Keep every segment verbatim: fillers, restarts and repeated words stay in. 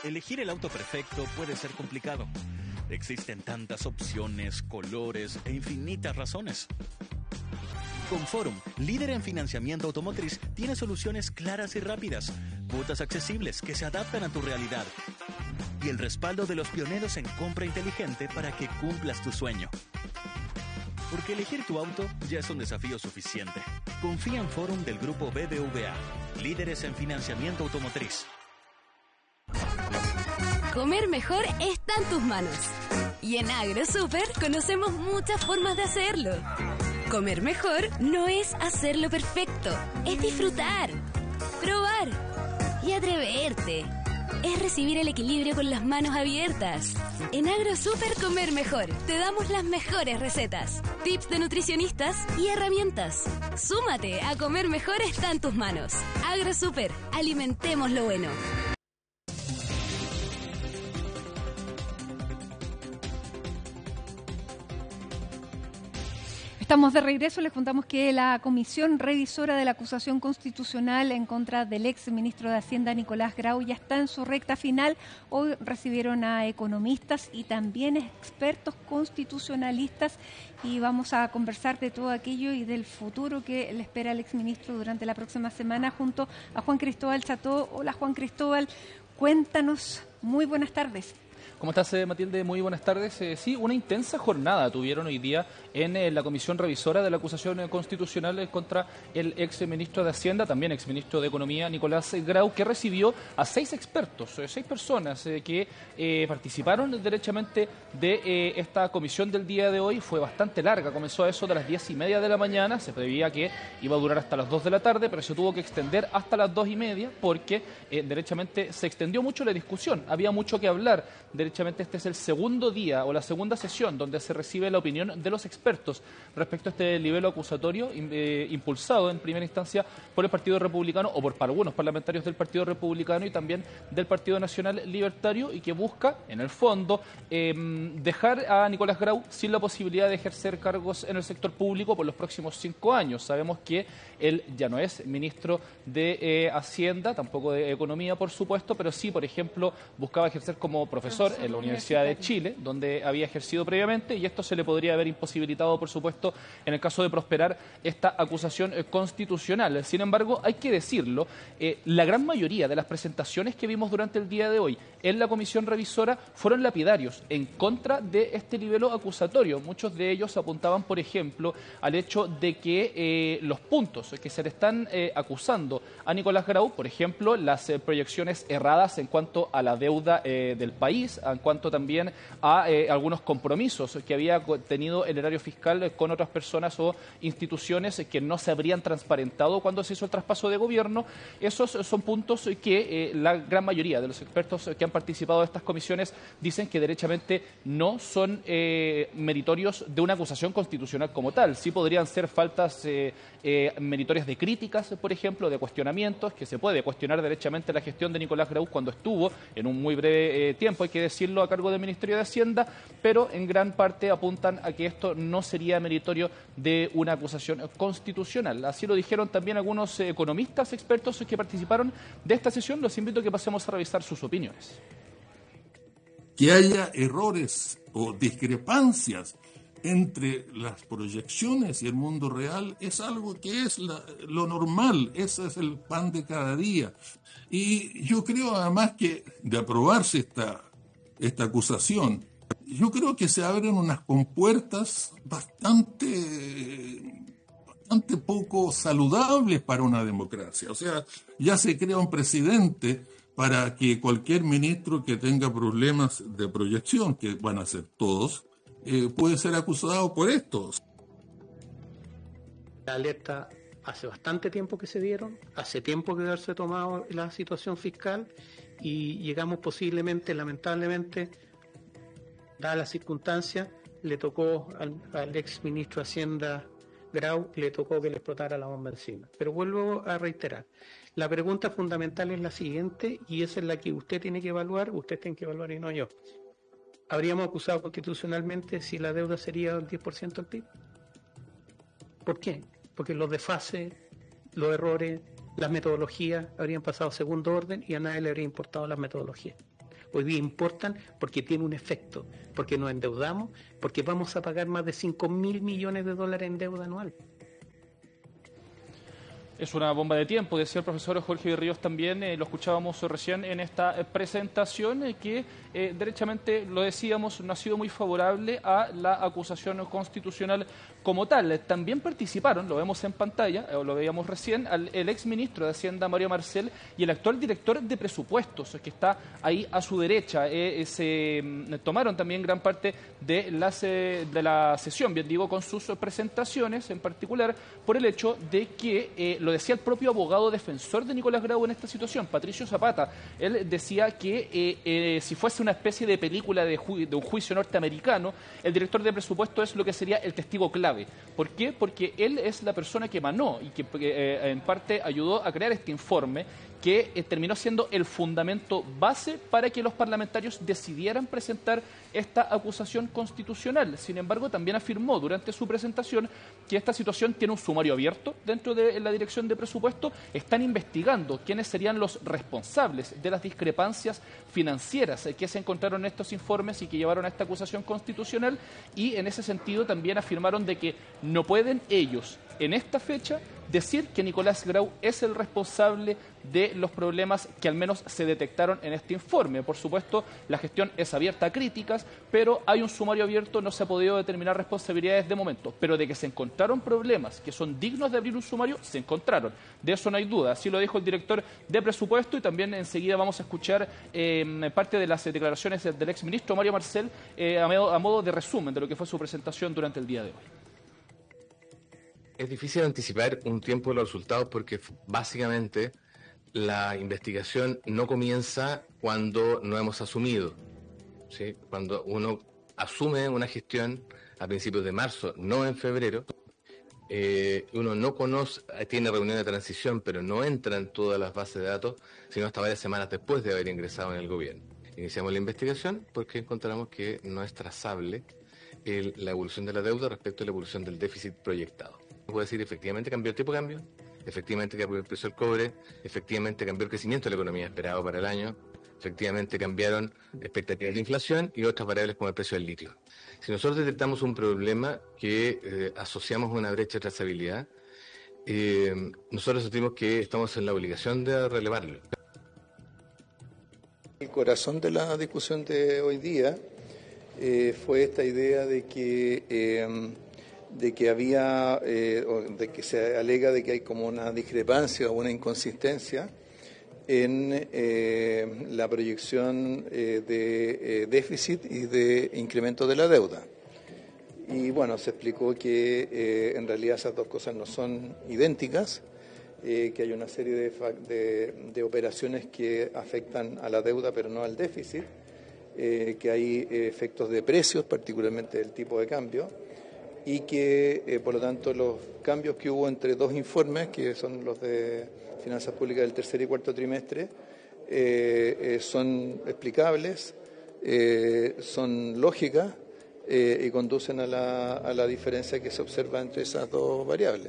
Elegir el auto perfecto puede ser complicado. Existen tantas opciones, colores e infinitas razones. Con Forum, líder en financiamiento automotriz, tiene soluciones claras y rápidas, cuotas accesibles que se adaptan a tu realidad y el respaldo de los pioneros en compra inteligente para que cumplas tu sueño. Porque elegir tu auto ya es un desafío suficiente. Confía en Forum del grupo B B V A, líderes en financiamiento automotriz. Comer mejor está en tus manos. Y en AgroSuper conocemos muchas formas de hacerlo. Comer mejor no es hacerlo perfecto, es disfrutar, probar y atreverte. Es recibir el equilibrio con las manos abiertas. En AgroSuper Comer Mejor te damos las mejores recetas, tips de nutricionistas y herramientas. Súmate a Comer Mejor está en tus manos. AgroSuper, alimentemos lo bueno. Estamos de regreso. Les contamos que la Comisión Revisora de la Acusación Constitucional en contra del ex ministro de Hacienda, Nicolás Grau, ya está en su recta final. Hoy recibieron a economistas y también expertos constitucionalistas y vamos a conversar de todo aquello y del futuro que le espera al ex ministro durante la próxima semana junto a Juan Cristóbal Cható. Hola Juan Cristóbal, cuéntanos. Muy buenas tardes. ¿Cómo estás, eh, Matilde? Muy buenas tardes. Eh, sí, una intensa jornada tuvieron hoy día en eh, la Comisión Revisora de la Acusación eh, Constitucional eh, contra el ex ministro de Hacienda, también ex ministro de Economía, Nicolás Grau, que recibió a seis expertos, eh, seis personas eh, que eh, participaron derechamente de eh, esta comisión del día de hoy. Fue bastante larga, comenzó a eso de las diez y media de la mañana, se preveía que iba a durar hasta las dos de la tarde, pero se tuvo que extender hasta las dos y media porque eh, derechamente se extendió mucho la discusión, había mucho que hablar. Derechamente este es el segundo día o la segunda sesión donde se recibe la opinión de los expertos respecto a este libelo acusatorio eh, impulsado en primera instancia por el Partido Republicano o por algunos parlamentarios del Partido Republicano y también del Partido Nacional Libertario y que busca, en el fondo, eh, dejar a Nicolás Grau sin la posibilidad de ejercer cargos en el sector público por los próximos cinco años. Sabemos que él ya no es ministro de eh, Hacienda, tampoco de Economía, por supuesto, pero sí, por ejemplo, buscaba ejercer como profesor en la Universidad de Chile, donde había ejercido previamente, y esto se le podría haber imposibilitado, por supuesto, en el caso de prosperar esta acusación eh, constitucional. Sin embargo, hay que decirlo, eh, la gran mayoría de las presentaciones que vimos durante el día de hoy en la Comisión Revisora fueron lapidarios en contra de este libelo acusatorio. Muchos de ellos apuntaban, por ejemplo, al hecho de que eh, los puntos que se le están eh, acusando a Nicolás Grau, por ejemplo, las eh, proyecciones erradas en cuanto a la deuda eh, del país, en cuanto también a eh, algunos compromisos que había tenido el erario fiscal con otras personas o instituciones que no se habrían transparentado cuando se hizo el traspaso de gobierno. Esos son puntos que eh, la gran mayoría de los expertos que han participado de estas comisiones dicen que derechamente no son eh, meritorios de una acusación constitucional como tal. Sí podrían ser faltas eh, eh, meritorias de críticas, por ejemplo, de cuestionamientos, que se puede cuestionar derechamente la gestión de Nicolás Grau cuando estuvo en un muy breve eh, tiempo, hay que decirlo, a cargo del Ministerio de Hacienda, pero en gran parte apuntan a que esto no sería meritorio de una acusación constitucional. Así lo dijeron también algunos eh, economistas expertos que participaron de esta sesión. Los invito a que pasemos a revisar sus opiniones. Que haya errores o discrepancias entre las proyecciones y el mundo real es algo que es la, lo normal, ese es el pan de cada día. Y yo creo además que de aprobarse esta, esta acusación, yo creo que se abren unas compuertas bastante, bastante poco saludables para una democracia. O sea, ya se crea un precedente para que cualquier ministro que tenga problemas de proyección, que van a ser todos, eh, puede ser acusado por esto. La alerta hace bastante tiempo que se dieron, hace tiempo que haberse tomado la situación fiscal y llegamos posiblemente, lamentablemente, dadas las circunstancias, le tocó al, al ex ministro de Hacienda Grau, le tocó que le explotara la bomba encima. Pero vuelvo a reiterar, la pregunta fundamental es la siguiente y esa es la que usted tiene que evaluar, usted tiene que evaluar y no yo. ¿Habríamos acusado constitucionalmente si la deuda sería el diez por ciento del P I B? ¿Por qué? Porque los desfases, los errores, las metodologías habrían pasado a segundo orden y a nadie le habría importado las metodologías. Hoy día importan porque tiene un efecto, porque nos endeudamos, porque vamos a pagar más de cinco mil millones de dólares en deuda anual. Es una bomba de tiempo, decía el profesor Jorge Ríos también, eh, lo escuchábamos recién en esta eh, presentación, eh, que eh, derechamente, lo decíamos, no ha sido muy favorable a la acusación constitucional como tal. También participaron, lo vemos en pantalla, eh, lo veíamos recién, al, el exministro de Hacienda, Mario Marcel, y el actual director de presupuestos, que está ahí a su derecha. Eh, eh, se eh, tomaron también gran parte de, las, eh, de la sesión, bien digo, con sus presentaciones, en particular por el hecho de que eh, lo decía el propio abogado defensor de Nicolás Grau en esta situación, Patricio Zapata. Él decía que eh, eh, si fuese una especie de película de, ju de un juicio norteamericano, el director de presupuesto es lo que sería el testigo clave. ¿Por qué? Porque él es la persona que emanó y que eh, en parte ayudó a crear este informe que eh, terminó siendo el fundamento base para que los parlamentarios decidieran presentar esta acusación constitucional. Sin embargo, también afirmó durante su presentación que esta situación tiene un sumario abierto dentro de la Dirección de Presupuesto. Están investigando quiénes serían los responsables de las discrepancias financieras que se encontraron en estos informes y que llevaron a esta acusación constitucional, y en ese sentido también afirmaron de que no pueden ellos en esta fecha decir que Nicolás Grau es el responsable de los problemas que al menos se detectaron en este informe. Por supuesto, la gestión es abierta a críticas, pero hay un sumario abierto, no se ha podido determinar responsabilidades de momento. Pero de que se encontraron problemas que son dignos de abrir un sumario, se encontraron. De eso no hay duda. Así lo dijo el director de presupuesto, y también enseguida vamos a escuchar eh, parte de las declaraciones del exministro Mario Marcel eh, a, modo, a modo de resumen de lo que fue su presentación durante el día de hoy. Es difícil anticipar un tiempo de los resultados porque básicamente la investigación no comienza cuando no hemos asumido, ¿sí? Cuando uno asume una gestión a principios de marzo, no en febrero, eh, uno no conoce, tiene reunión de transición, pero no entra en todas las bases de datos, sino hasta varias semanas después de haber ingresado en el gobierno. Iniciamos la investigación porque encontramos que no es trazable el, la evolución de la deuda respecto a la evolución del déficit proyectado. Puedo decir, efectivamente cambió el tipo de cambio, efectivamente cambió el precio del cobre, efectivamente cambió el crecimiento de la economía esperado para el año, efectivamente cambiaron expectativas de inflación y otras variables como el precio del litio. Si nosotros detectamos un problema que eh, asociamos a una brecha de trazabilidad, eh, nosotros sentimos que estamos en la obligación de relevarlo. El corazón de la discusión de hoy día eh, fue esta idea de que... Eh, de que había, eh, de que se alega de que hay como una discrepancia o una inconsistencia en eh, la proyección eh, de eh, déficit y de incremento de la deuda. Y bueno, se explicó que eh, en realidad esas dos cosas no son idénticas, eh, que hay una serie de, de, de operaciones que afectan a la deuda pero no al déficit, eh, que hay eh, efectos de precios, particularmente del tipo de cambio, y que, eh, por lo tanto, los cambios que hubo entre dos informes, que son los de finanzas públicas del tercer y cuarto trimestre, eh, eh, son explicables, eh, son lógicas eh, y conducen a la, a la diferencia que se observa entre esas dos variables.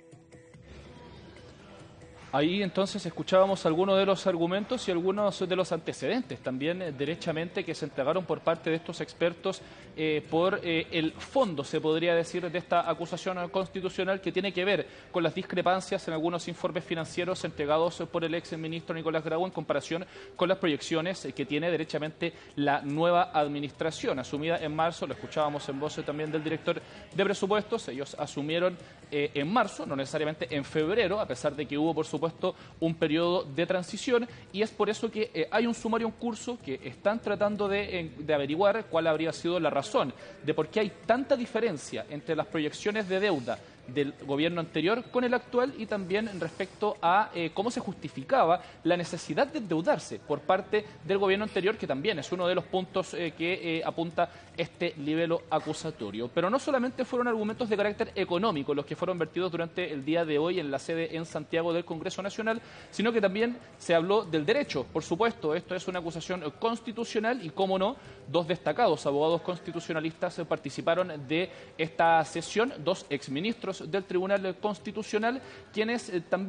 Ahí entonces escuchábamos algunos de los argumentos y algunos de los antecedentes también eh, derechamente que se entregaron por parte de estos expertos eh, por eh, el fondo, se podría decir, de esta acusación constitucional que tiene que ver con las discrepancias en algunos informes financieros entregados por el ex ministro Nicolás Grau en comparación con las proyecciones que tiene derechamente la nueva administración asumida en marzo. Lo escuchábamos en voz también del director de presupuestos. Ellos asumieron eh, en marzo, no necesariamente en febrero, a pesar de que hubo por supuesto supuesto un periodo de transición, y es por eso que eh, hay un sumario en curso que están tratando de, eh, de averiguar cuál habría sido la razón de por qué hay tanta diferencia entre las proyecciones de deuda del gobierno anterior con el actual, y también respecto a eh, cómo se justificaba la necesidad de endeudarse por parte del gobierno anterior, que también es uno de los puntos eh, que eh, apunta este libelo acusatorio. Pero no solamente fueron argumentos de carácter económico los que fueron vertidos durante el día de hoy en la sede en Santiago del Congreso Nacional, sino que también se habló del derecho. Por supuesto, esto es una acusación constitucional y, cómo no, dos destacados abogados constitucionalistas participaron de esta sesión, dos exministros del Tribunal Constitucional, quienes eh, también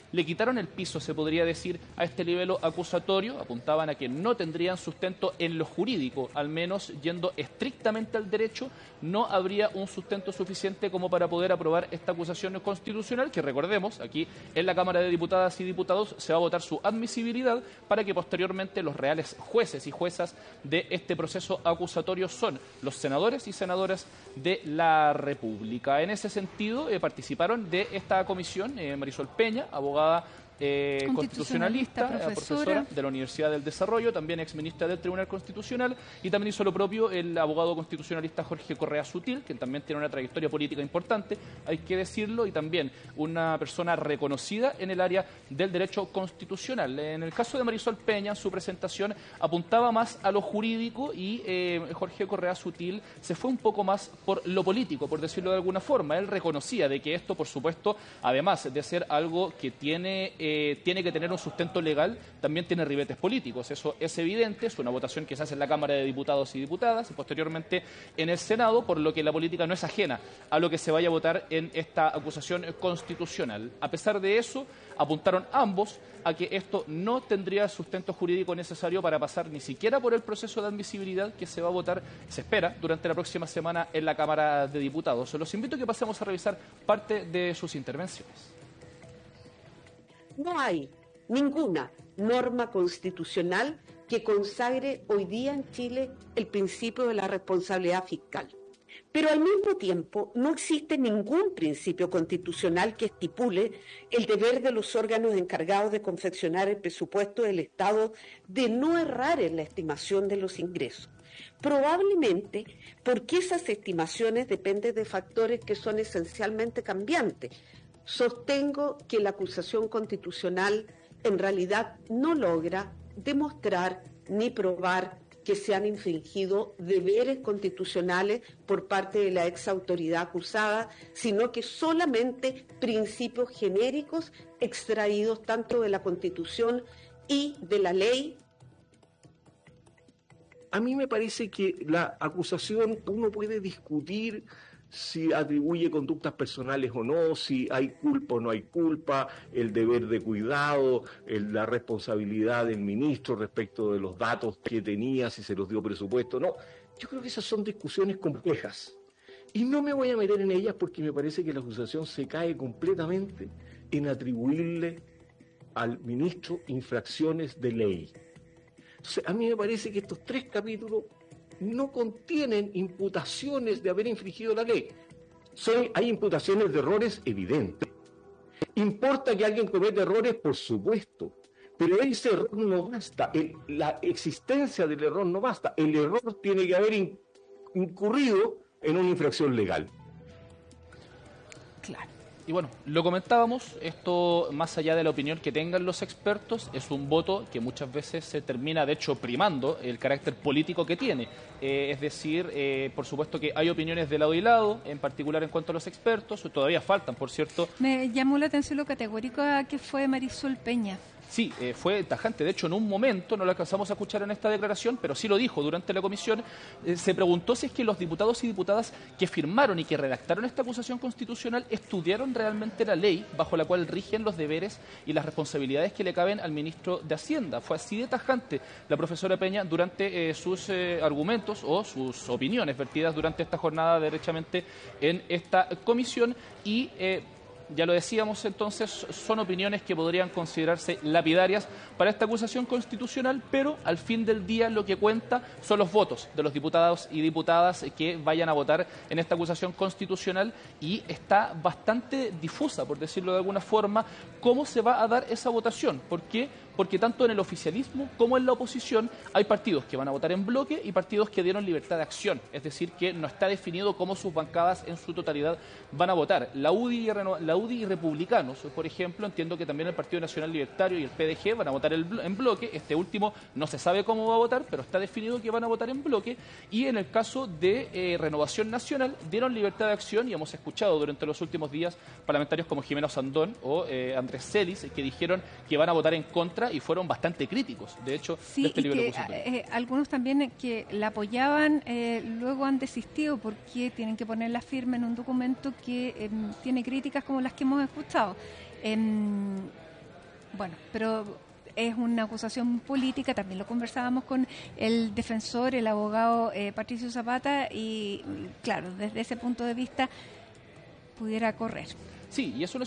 le quitaron el piso, se podría decir, a este libelo acusatorio, apuntaban a que no tendrían sustento en lo jurídico, al menos yendo estrictamente al derecho, no habría un sustento suficiente como para poder aprobar esta acusación constitucional, que recordemos, aquí en la Cámara de Diputadas y Diputados se va a votar su admisibilidad para que posteriormente los reales jueces y juezas de este proceso acusatorio son los senadores y senadoras de la República. En ese sentido, eh, participaron de esta comisión eh, Marisol Peña, abogada Eh, constitucionalista, profesora. profesora de la Universidad del Desarrollo, también exministra del Tribunal Constitucional, y también hizo lo propio el abogado constitucionalista Jorge Correa Sutil, que también tiene una trayectoria política importante, hay que decirlo, y también una persona reconocida en el área del derecho constitucional. En el caso de Marisol Peña, su presentación apuntaba más a lo jurídico y eh, Jorge Correa Sutil se fue un poco más por lo político, por decirlo de alguna forma. Él reconocía de que esto, por supuesto, además de ser algo que tiene eh, Eh, tiene que tener un sustento legal, también tiene ribetes políticos. Eso es evidente, es una votación que se hace en la Cámara de Diputados y Diputadas y posteriormente en el Senado, por lo que la política no es ajena a lo que se vaya a votar en esta acusación constitucional. A pesar de eso, apuntaron ambos a que esto no tendría el sustento jurídico necesario para pasar ni siquiera por el proceso de admisibilidad que se va a votar, se espera, durante la próxima semana en la Cámara de Diputados. Los invito a que pasemos a revisar parte de sus intervenciones. No hay ninguna norma constitucional que consagre hoy día en Chile el principio de la responsabilidad fiscal. Pero al mismo tiempo no existe ningún principio constitucional que estipule el deber de los órganos encargados de confeccionar el presupuesto del Estado de no errar en la estimación de los ingresos. Probablemente porque esas estimaciones dependen de factores que son esencialmente cambiantes. Sostengo que la acusación constitucional en realidad no logra demostrar ni probar que se han infringido deberes constitucionales por parte de la ex autoridad acusada, sino que solamente principios genéricos extraídos tanto de la Constitución y de la ley. A mí me parece que la acusación, uno puede discutir si atribuye conductas personales o no, si hay culpa o no hay culpa, el deber de cuidado, el, la responsabilidad del ministro respecto de los datos que tenía, si se los dio presupuesto. No, yo creo que esas son discusiones complejas. Y no me voy a meter en ellas porque me parece que la acusación se cae completamente en atribuirle al ministro infracciones de ley. Entonces, a mí me parece que estos tres capítulos no contienen imputaciones de haber infringido la ley. Son, hay imputaciones de errores evidentes. ¿Importa que alguien cometa errores? Por supuesto. Pero ese error no basta. El, la existencia del error no basta. El error tiene que haber in, incurrido en una infracción legal. Claro. Y bueno, lo comentábamos, esto más allá de la opinión que tengan los expertos, es un voto que muchas veces se termina, de hecho, primando el carácter político que tiene. Eh, es decir, eh, por supuesto que hay opiniones de lado y lado, en particular en cuanto a los expertos, todavía faltan, por cierto. Me llamó la atención lo categórico que fue Marisol Peña. Sí, eh, fue tajante. De hecho, en un momento, no lo alcanzamos a escuchar en esta declaración, pero sí lo dijo durante la comisión, eh, se preguntó si es que los diputados y diputadas que firmaron y que redactaron esta acusación constitucional estudiaron realmente la ley bajo la cual rigen los deberes y las responsabilidades que le caben al ministro de Hacienda. Fue así de tajante la profesora Peña durante eh, sus eh, argumentos o sus opiniones vertidas durante esta jornada derechamente en esta comisión y... Eh, Ya lo decíamos entonces, son opiniones que podrían considerarse lapidarias para esta acusación constitucional, pero al fin del día lo que cuenta son los votos de los diputados y diputadas que vayan a votar en esta acusación constitucional y está bastante difusa, por decirlo de alguna forma, cómo se va a dar esa votación. ¿Por qué? Porque tanto en el oficialismo como en la oposición hay partidos que van a votar en bloque y partidos que dieron libertad de acción, es decir, que no está definido cómo sus bancadas en su totalidad van a votar. La U D I y, la U D I y Republicanos, por ejemplo, entiendo que también el Partido Nacional Libertario y el P D G van a votar en bloque, este último no se sabe cómo va a votar, pero está definido que van a votar en bloque, y en el caso de eh, Renovación Nacional dieron libertad de acción y hemos escuchado durante los últimos días parlamentarios como Jimena Sandón o eh, Andrés Celis que dijeron que van a votar en contra y fueron bastante críticos, de hecho, sí, de este y libro que, eh, algunos también que la apoyaban, eh, luego han desistido porque tienen que poner la firma en un documento que eh, tiene críticas como las que hemos escuchado. Eh, Bueno, pero es una acusación política, también lo conversábamos con el defensor, el abogado eh, Patricio Zapata, y claro, desde ese punto de vista pudiera correr. Sí, y es una